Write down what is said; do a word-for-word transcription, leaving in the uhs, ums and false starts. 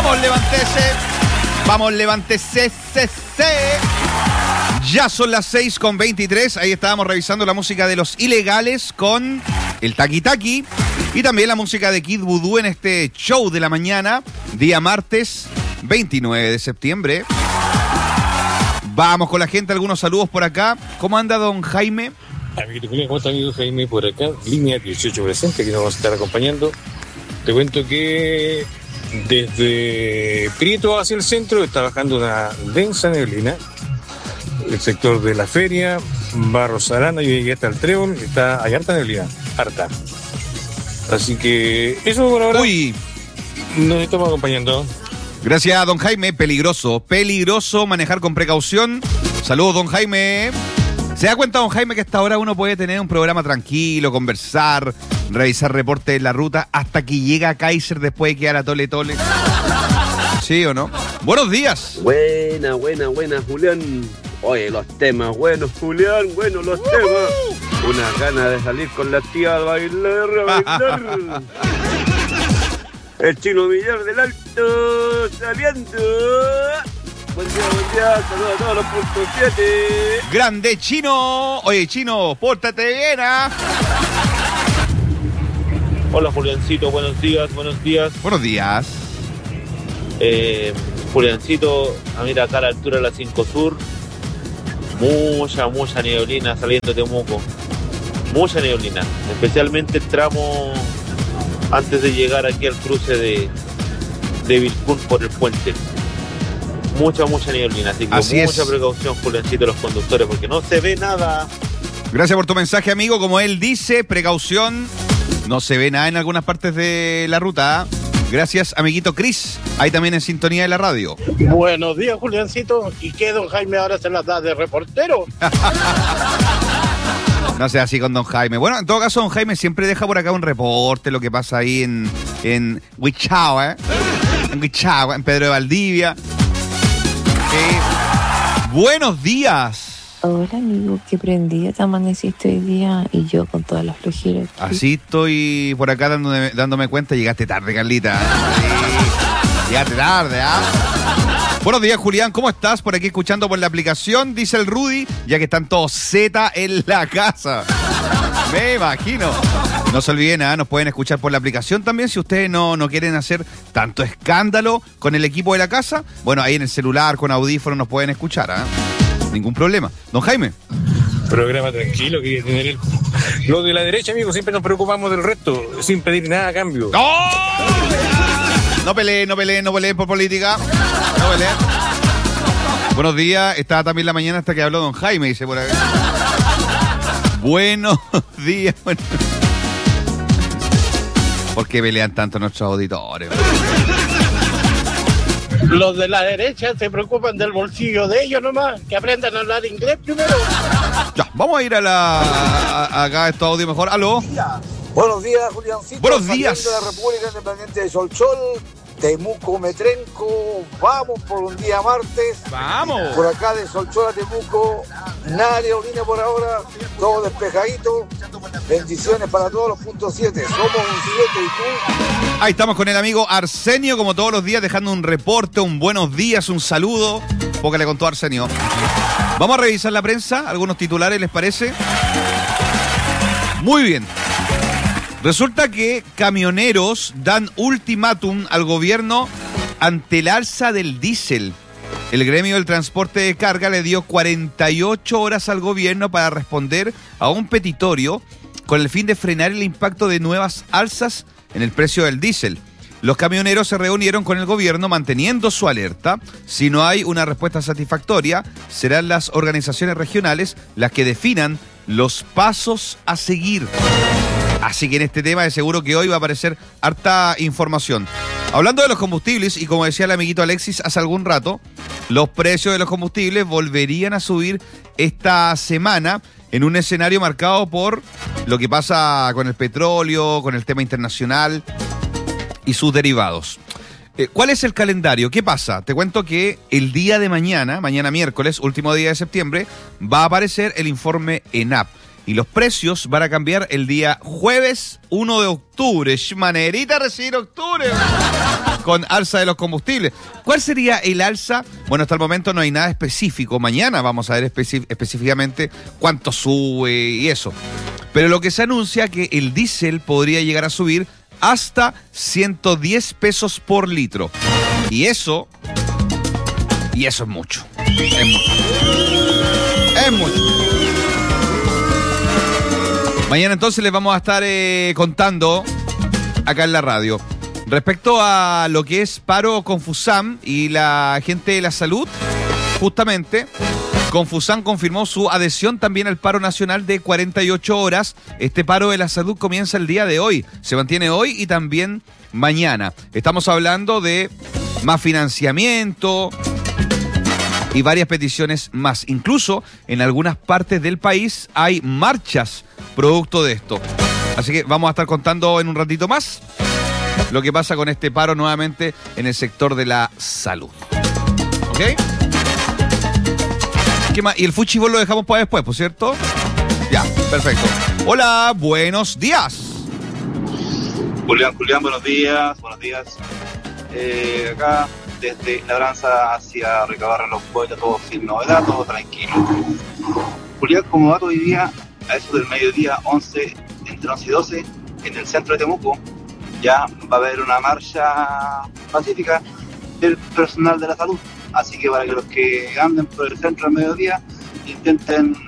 Vamos, levántese. Vamos, levántese. C, C. Ya son las seis con veintitrés. Ahí estábamos revisando la música de Los Ilegales con el Taki Taki. Y también la música de Kid Voodoo en este show de la mañana, día martes veintinueve de septiembre. Vamos con la gente, algunos saludos por acá. ¿Cómo anda don Jaime? Amiguito Julián, ¿cómo está amigo Jaime por acá? Línea dieciocho presente, que nos vamos a estar acompañando. Te cuento que desde Prieto hacia el centro está bajando una densa neblina. El sector de la feria, Barros Arana, y llegué hasta el Trébol, está, hay harta neblina, harta. Así que eso por ahora. Uy, nos estamos acompañando. Gracias, don Jaime. Peligroso, peligroso manejar con precaución. Saludos, don Jaime. ¿Se da cuenta, don Jaime, que hasta ahora uno puede tener un programa tranquilo, conversar, revisar reportes de la ruta, hasta que llega Kaiser después de quedar a tole tole? ¿Sí o no? Buenos días. Buena, buena, buena, Julián. Oye, los temas buenos, Julián, buenos los uh-huh. temas. Una gana de salir con la tía a bailar, a bailar. El Chino Villar del Alto, saliendo. Buen día, buen día, saludos a todos los puntos siete. Grande Chino. Oye, Chino, pórtate bien, ¿ah? Hola, Juliancito, buenos días, buenos días. Buenos días. Eh, Juliancito, a mira acá a la altura de la cinco Sur, mucha, mucha neblina saliendo de Temuco. Mucha neblina, especialmente el tramo antes de llegar aquí al cruce de, de Vilcún por el puente. Mucha, mucha neblina, así que así mucha es. Precaución, Juliancito, los conductores, porque no se ve nada. Gracias por tu mensaje, amigo. Como él dice, precaución, no se ve nada en algunas partes de la ruta. Gracias, amiguito Cris, ahí también en sintonía de la radio. Buenos días, Juliancito. ¿Y qué, don Jaime, ahora se las da de reportero? No sea así con don Jaime. Bueno, en todo caso, don Jaime siempre deja por acá un reporte, lo que pasa ahí en, en Huichagua, ¿eh? En Huichagua, en Pedro de Valdivia. Eh, buenos días. Hola, amigo, qué prendida te amaneciste hoy día y yo con todas las flojeras. Así estoy por acá dándome, dándome cuenta. Llegaste tarde, Carlita. Sí, llegaste tarde, ¿ah? Buenos días, Julián, ¿cómo estás? Por aquí escuchando por la aplicación, dice el Rudy, ya que están todos Z en la casa. Me imagino. No se olviden, ¿eh? Nos pueden escuchar por la aplicación también. Si ustedes no, no quieren hacer tanto escándalo con el equipo de la casa, bueno, ahí en el celular, con audífonos, nos pueden escuchar, ¿eh? Ningún problema. Don Jaime. Programa tranquilo que tener el... Lo de la derecha, amigo, siempre nos preocupamos del resto, sin pedir nada a cambio. ¡Oh! No peleen, no peleen, no peleen por política. No peleen. Buenos días. Estaba también la mañana hasta que habló don Jaime, dice por acá. Buenos días. Bueno. ¿Por qué pelean tanto nuestros auditores? Los de la derecha se preocupan del bolsillo de ellos nomás, que aprendan a hablar inglés primero. Ya, vamos a ir a la a, acá a estos audios mejor. ¿Aló? Buenos días, Juliancito. Buenos días. De la República Independiente de Solchol, Temuco, Metrenco. Vamos por un día martes. Vamos. Por acá de Solchol a Temuco. Nada de orina por ahora. Todo despejadito. Bendiciones para todos los puntos siete. Somos un siete y tú. Ahí estamos con el amigo Arsenio, como todos los días, dejando un reporte, un buenos días, un saludo. Poco le contó Arsenio. Vamos a revisar la prensa, algunos titulares, ¿les parece? Muy bien. Resulta que camioneros dan ultimátum al gobierno ante el alza del diésel. El gremio del transporte de carga le dio cuarenta y ocho horas al gobierno para responder a un petitorio con el fin de frenar el impacto de nuevas alzas en el precio del diésel. Los camioneros se reunieron con el gobierno manteniendo su alerta. Si no hay una respuesta satisfactoria, serán las organizaciones regionales las que definan los pasos a seguir. Así que en este tema de seguro que hoy va a aparecer harta información. Hablando de los combustibles, y como decía el amiguito Alexis hace algún rato, los precios de los combustibles volverían a subir esta semana en un escenario marcado por lo que pasa con el petróleo, con el tema internacional y sus derivados. Eh, ¿Cuál es el calendario? ¿Qué pasa? Te cuento que el día de mañana, mañana miércoles, último día de septiembre, va a aparecer el informe ENAP. y los precios van a cambiar el día jueves uno de octubre. Manerita recibir octubre con alza de los combustibles. ¿Cuál sería el alza? Bueno, hasta el momento no hay nada específico. Mañana vamos a ver especi- específicamente cuánto sube y eso. Pero lo que se anuncia es que el diésel podría llegar a subir hasta ciento diez pesos por litro. Y eso... Y eso es mucho. Es mucho. Es mucho. Mañana entonces les vamos a estar eh, contando acá en la radio. Respecto a lo que es paro Confusam y la gente de la salud, justamente, Confusam confirmó su adhesión también al paro nacional de cuarenta y ocho horas. Este paro de la salud comienza el día de hoy. Se mantiene hoy y también mañana. Estamos hablando de más financiamiento y varias peticiones más. Incluso en algunas partes del país hay marchas producto de esto. Así que vamos a estar contando en un ratito más lo que pasa con este paro nuevamente en el sector de la salud. ¿Ok? ¿Qué más? Y el fútbol lo dejamos para después, ¿por cierto? Ya, perfecto. Hola, buenos días. Julián, Julián, buenos días, buenos días. Eh, acá, desde Labranza hacia Recabarra Los Pueblos, todo sin novedad, todo tranquilo. Julián, como dato hoy día, a eso del mediodía, once, entre once y doce, en el centro de Temuco, ya va a haber una marcha pacífica del personal de la salud. Así que para que los que anden por el centro al mediodía intenten